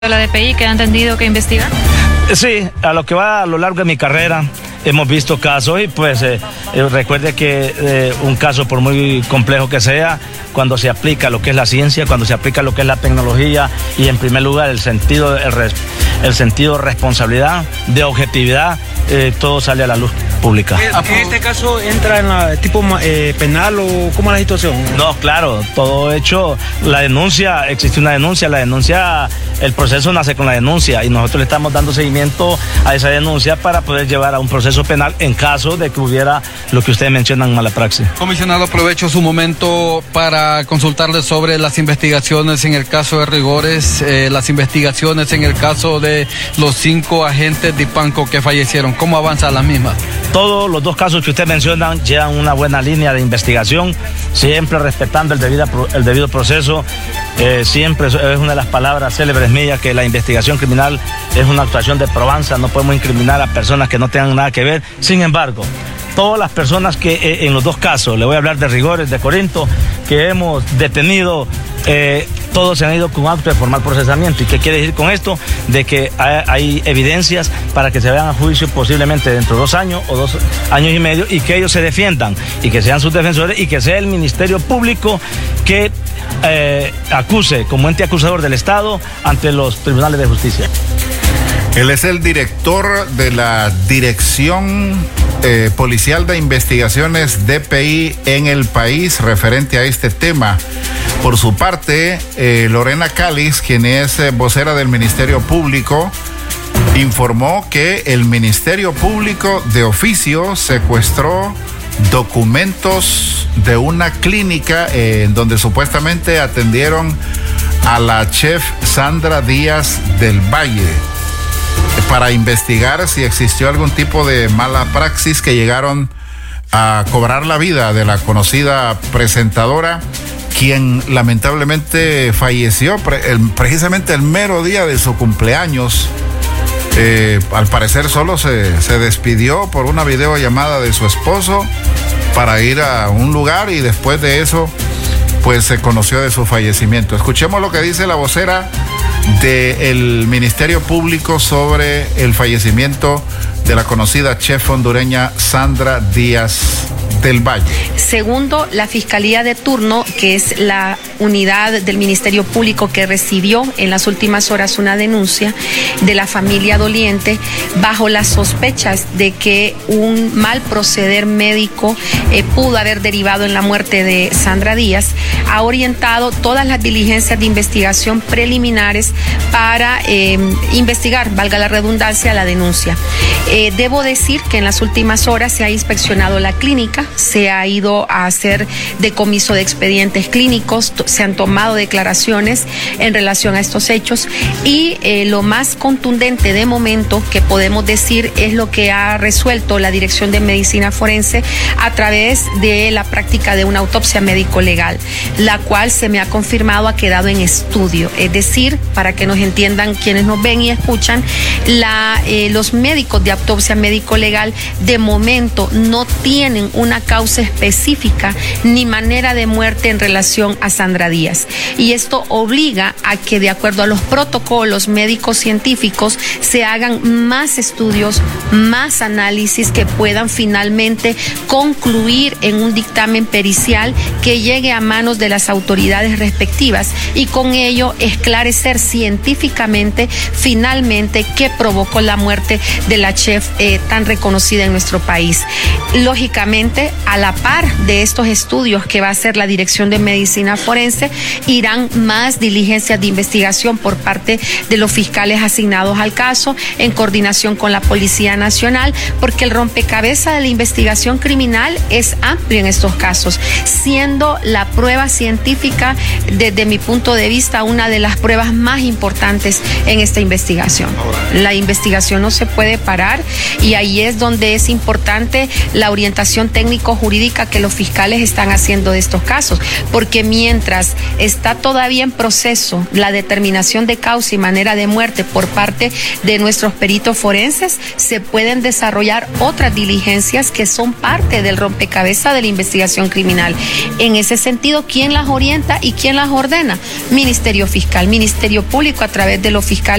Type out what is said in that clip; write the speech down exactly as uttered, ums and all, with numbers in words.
de la D P I que han tenido que investigar? Sí, a lo que va a lo largo de mi carrera hemos visto casos y pues eh, eh, recuerde que eh, un caso, por muy complejo que sea, cuando se aplica lo que es la ciencia, cuando se aplica lo que es la tecnología y en primer lugar el sentido, el, res, el sentido de responsabilidad, de objetividad, eh, todo sale a la luz pública. ¿En este caso entra en la tipo eh, penal o cómo es la situación? No, claro, todo hecho, la denuncia, existe una denuncia, la denuncia, el proceso nace con la denuncia y nosotros le estamos dando seguimiento a esa denuncia para poder llevar a un proceso penal en caso de que hubiera lo que ustedes mencionan, mala praxis. Comisionado, aprovecho su momento para consultarle sobre las investigaciones en el caso de Rigores, eh, las investigaciones en el caso de los cinco agentes de IPANCO que fallecieron. ¿Cómo avanzan las mismas? Todos los dos casos que ustedes mencionan llevan una buena línea de investigación, siempre respetando el debido, el debido proceso. Eh, siempre es una de las palabras célebres mías que la investigación criminal es una actuación de probanza, no podemos incriminar a personas que no tengan nada que ver. Sin embargo, todas las personas que eh, en los dos casos, le voy a hablar de Rigores, de Corinto, que hemos detenido, eh, todos se han ido con acto de formal procesamiento. ¿Y qué quiere decir con esto? De que hay, hay evidencias para que se vean a juicio posiblemente dentro de dos años o dos años y medio y que ellos se defiendan y que sean sus defensores y que sea el Ministerio Público que eh, acuse como ente acusador del Estado ante los tribunales de justicia. Él es el director de la Dirección eh, Policial de Investigaciones D P I en el país referente a este tema. Por su parte, eh, Lorena Cáliz, quien es eh, vocera del Ministerio Público, informó que el Ministerio Público de oficio secuestró documentos de una clínica eh, en donde supuestamente atendieron a la chef Sandra Díaz del Valle, para investigar si existió algún tipo de mala praxis que llegaron a cobrar la vida de la conocida presentadora, quien lamentablemente falleció pre- el, precisamente el mero día de su cumpleaños. Eh, al parecer solo se, se despidió por una videollamada de su esposo para ir a un lugar y después de eso pues se conoció de su fallecimiento. Escuchemos lo que dice la vocera del Ministerio Público sobre el fallecimiento de la conocida chef hondureña Sandra Díaz del Valle. Segundo, la Fiscalía de Turno, que es la unidad del Ministerio Público que recibió en las últimas horas una denuncia de la familia doliente bajo las sospechas de que un mal proceder médico eh, pudo haber derivado en la muerte de Sandra Díaz, ha orientado todas las diligencias de investigación preliminares para eh, investigar, valga la redundancia, la denuncia. Eh, debo decir que en las últimas horas se ha inspeccionado la clínica, se ha ido a hacer decomiso de expedientes clínicos, se han tomado declaraciones en relación a estos hechos y eh, lo más contundente de momento que podemos decir es lo que ha resuelto la Dirección de Medicina Forense a través de la práctica de una autopsia médico-legal, la cual se me ha confirmado ha quedado en estudio. Es decir, para que nos entiendan quienes nos ven y escuchan, la, eh, los médicos de autopsia médico-legal de momento no tienen una causa específica ni manera de muerte en relación a Sandra Díaz. Y esto obliga a que, de acuerdo a los protocolos médicos científicos, se hagan más estudios, más análisis que puedan finalmente concluir en un dictamen pericial que llegue a manos de las autoridades respectivas y con ello esclarecer científicamente finalmente qué provocó la muerte de la chef eh, tan reconocida en nuestro país. Lógicamente, a la par de estos estudios que va a hacer la Dirección de Medicina Forense, irán más diligencias de investigación por parte de los fiscales asignados al caso, en coordinación con la Policía Nacional, porque el rompecabezas de la investigación criminal es amplio en estos casos, siendo la prueba científica, desde mi punto de vista, una de las pruebas más importantes en esta investigación. La investigación no se puede parar y ahí es donde es importante la orientación técnica técnico-jurídica que los fiscales están haciendo de estos casos, porque mientras está todavía en proceso la determinación de causa y manera de muerte por parte de nuestros peritos forenses, se pueden desarrollar otras diligencias que son parte del rompecabezas de la investigación criminal. En ese sentido, ¿quién las orienta y quién las ordena? Ministerio Fiscal, Ministerio Público a través de los fiscales